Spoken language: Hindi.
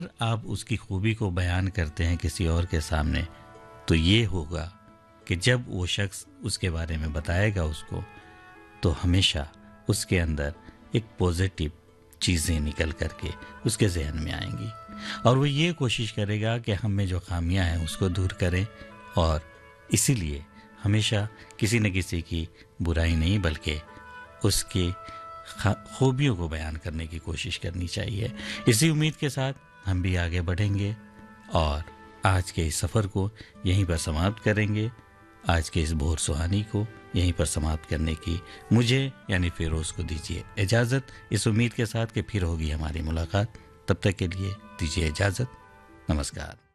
आप उसकी खूबी को बयान करते हैं किसी और के सामने, तो ये होगा कि जब वो शख्स उसके बारे में बताएगा उसको, तो हमेशा उसके अंदर एक पॉजिटिव चीज़ें निकल करके उसके जहन में आएंगी और वो ये कोशिश करेगा कि हम में जो खामियां हैं उसको दूर करें। और इसीलिए हमेशा किसी न किसी की बुराई नहीं बल्कि उसके खूबियों को बयान करने की कोशिश करनी चाहिए। इसी उम्मीद के साथ हम भी आगे बढ़ेंगे और आज के इस सफ़र को यहीं पर समाप्त करेंगे। आज के इस भोर सुहानी को यहीं पर समाप्त करने की मुझे यानी फिरोज़ को दीजिए इजाज़त, इस उम्मीद के साथ कि फिर होगी हमारी मुलाकात। तब तक के लिए दीजिए इजाज़त। नमस्कार।